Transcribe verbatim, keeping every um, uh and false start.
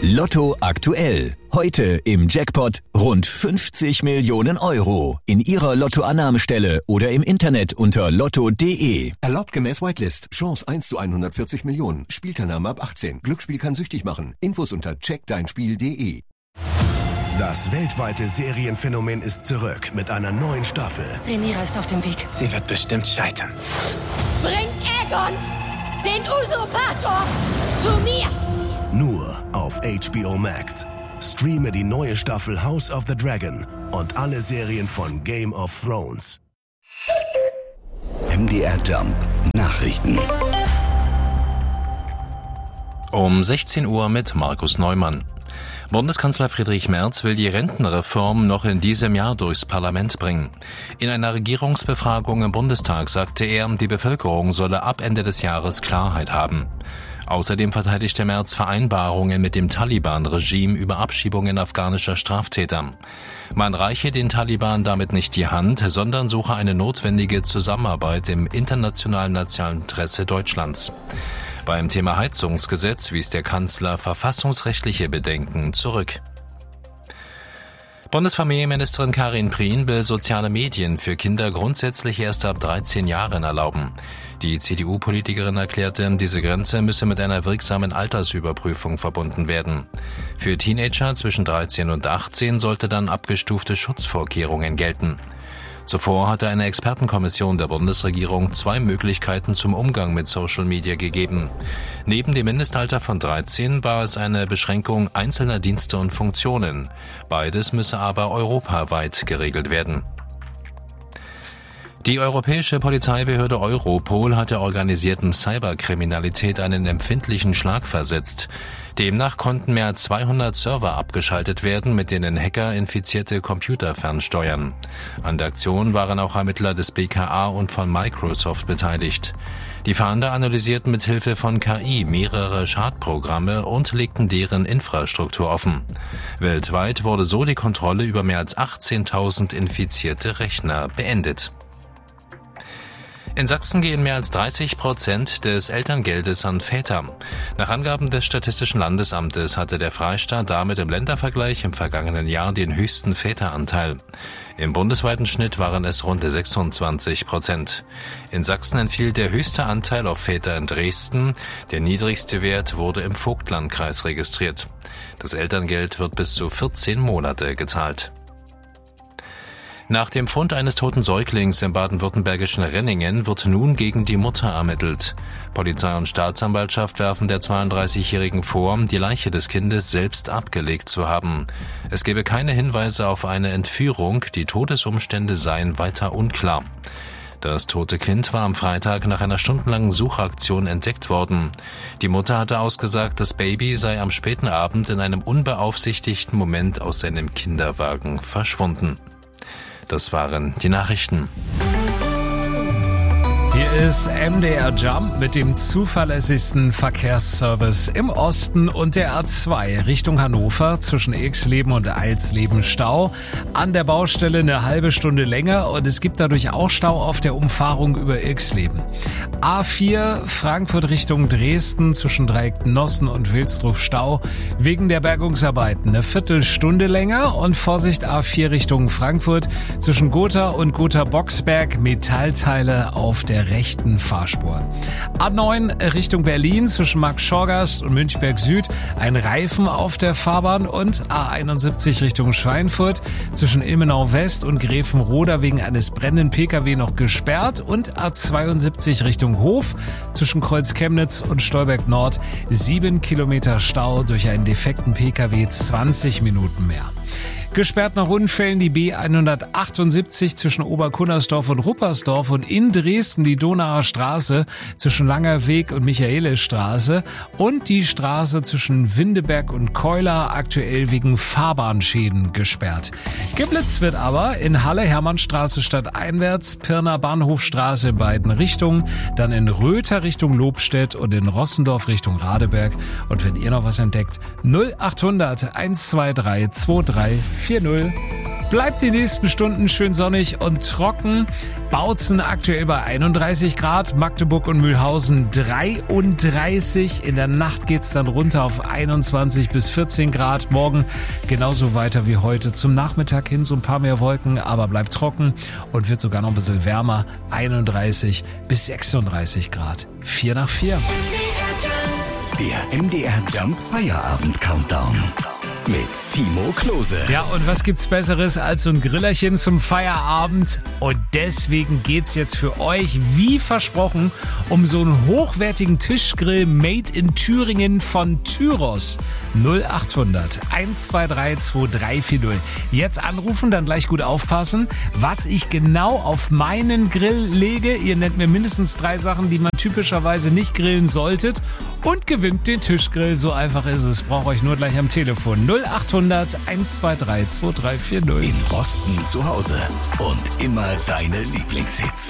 Lotto aktuell. Heute im Jackpot rund fünfzig Millionen Euro. In Ihrer Lottoannahmestelle oder im Internet unter lotto punkt de. Erlaubt gemäß Whitelist. Chance eins zu hundertvierzig Millionen. Spielteilnahme ab achtzehn. Glücksspiel kann süchtig machen. Infos unter check dein spiel punkt de. Das weltweite Serienphänomen ist zurück mit einer neuen Staffel. Rhaenyra ist auf dem Weg. Sie wird bestimmt scheitern. Bringt Aegon, den Usurpator, zu mir! Nur auf H B O Max. Streame die neue Staffel House of the Dragon und alle Serien von Game of Thrones. M D R Jump Nachrichten. Um sechzehn Uhr mit Markus Neumann. Bundeskanzler Friedrich Merz will die Rentenreform noch in diesem Jahr durchs Parlament bringen. In einer Regierungsbefragung im Bundestag sagte er, die Bevölkerung solle ab Ende des Jahres Klarheit haben. Außerdem verteidigte Merz Vereinbarungen mit dem Taliban-Regime über Abschiebungen afghanischer Straftäter. Man reiche den Taliban damit nicht die Hand, sondern suche eine notwendige Zusammenarbeit im internationalen nationalen Interesse Deutschlands. Beim Thema Heizungsgesetz wies der Kanzler verfassungsrechtliche Bedenken zurück. Bundesfamilienministerin Karin Prien will soziale Medien für Kinder grundsätzlich erst ab dreizehn Jahren erlauben. Die C D U-Politikerin erklärte, diese Grenze müsse mit einer wirksamen Altersüberprüfung verbunden werden. Für Teenager zwischen dreizehn und achtzehn sollte dann abgestufte Schutzvorkehrungen gelten. Zuvor hatte eine Expertenkommission der Bundesregierung zwei Möglichkeiten zum Umgang mit Social Media gegeben. Neben dem Mindestalter von dreizehn war es eine Beschränkung einzelner Dienste und Funktionen. Beides müsse aber europaweit geregelt werden. Die europäische Polizeibehörde Europol hat der organisierten Cyberkriminalität einen empfindlichen Schlag versetzt. Demnach konnten mehr als zweihundert Server abgeschaltet werden, mit denen Hacker infizierte Computer fernsteuern. An der Aktion waren auch Ermittler des B K A und von Microsoft beteiligt. Die Fahnder analysierten mit Hilfe von K I mehrere Schadprogramme und legten deren Infrastruktur offen. Weltweit wurde so die Kontrolle über mehr als achtzehntausend infizierte Rechner beendet. In Sachsen gehen mehr als dreißig Prozent des Elterngeldes an Väter. Nach Angaben des Statistischen Landesamtes hatte der Freistaat damit im Ländervergleich im vergangenen Jahr den höchsten Väteranteil. Im bundesweiten Schnitt waren es rund sechsundzwanzig Prozent. In Sachsen entfiel der höchste Anteil auf Väter in Dresden. Der niedrigste Wert wurde im Vogtlandkreis registriert. Das Elterngeld wird bis zu vierzehn Monate gezahlt. Nach dem Fund eines toten Säuglings im baden-württembergischen Renningen wird nun gegen die Mutter ermittelt. Polizei und Staatsanwaltschaft werfen der zweiunddreißigjährigen vor, die Leiche des Kindes selbst abgelegt zu haben. Es gebe keine Hinweise auf eine Entführung, die Todesumstände seien weiter unklar. Das tote Kind war am Freitag nach einer stundenlangen Suchaktion entdeckt worden. Die Mutter hatte ausgesagt, das Baby sei am späten Abend in einem unbeaufsichtigten Moment aus seinem Kinderwagen verschwunden. Das waren die Nachrichten. Hier ist M D R Jump mit dem zuverlässigsten Verkehrsservice im Osten und der A zwei Richtung Hannover zwischen Ilksleben und Eilsleben Stau. An der Baustelle eine halbe Stunde länger und es gibt dadurch auch Stau auf der Umfahrung über Ilksleben. A vier Frankfurt Richtung Dresden zwischen Dreiecknossen und Wilsdruf Stau wegen der Bergungsarbeiten eine Viertelstunde länger und Vorsicht A vier Richtung Frankfurt zwischen Gotha und Gotha-Boxberg Metallteile auf der rechten Fahrspur. A neun Richtung Berlin zwischen Markt-Schorgast und Münchberg Süd ein Reifen auf der Fahrbahn und A einundsiebzig Richtung Schweinfurt zwischen Ilmenau West und Gräfenroda wegen eines brennenden Pkw noch gesperrt und A zweiundsiebzig Richtung Hof zwischen Kreuz-Chemnitz und Stolberg Nord sieben Kilometer Stau durch einen defekten Pkw, zwanzig Minuten mehr. Gesperrt nach Unfällen die B hundertachtundsiebzig zwischen Oberkunnersdorf und Ruppersdorf und in Dresden die Donauer Straße zwischen Langerweg und Michaelisstraße und die Straße zwischen Windeberg und Keular aktuell wegen Fahrbahnschäden gesperrt. Geblitzt wird aber in Halle Hermannstraße stadteinwärts, Pirna Bahnhofstraße in beiden Richtungen, dann in Röther Richtung Lobstedt und in Rossendorf Richtung Radeberg. Und wenn ihr noch was entdeckt, null achthundert eins zwei drei zwei drei vier null. Bleibt die nächsten Stunden schön sonnig und trocken. Bautzen aktuell bei einunddreißig Grad, Magdeburg und Mühlhausen dreiunddreißig. In der Nacht geht's dann runter auf einundzwanzig bis vierzehn Grad. Morgen genauso weiter wie heute. Zum Nachmittag hin so ein paar mehr Wolken, aber bleibt trocken und wird sogar noch ein bisschen wärmer. einunddreißig bis sechsunddreißig Grad. vier nach vier. Der M D R Jump Feierabend Countdown mit Timo Klose. Ja, und was gibt's Besseres als so ein Grillerchen zum Feierabend? Und deswegen geht's jetzt für euch, wie versprochen, um so einen hochwertigen Tischgrill made in Thüringen von Tyros. null acht hundert eins zwei drei zwei drei vier null. Jetzt anrufen, dann gleich gut aufpassen, was ich genau auf meinen Grill lege. Ihr nennt mir mindestens drei Sachen, die man typischerweise nicht grillen solltet, und gewinnt den Tischgrill. So einfach ist es. Braucht euch nur gleich am Telefon. null acht hundert eins zwei drei zwei drei vier null. In Boston zu Hause und immer deine Lieblingshits.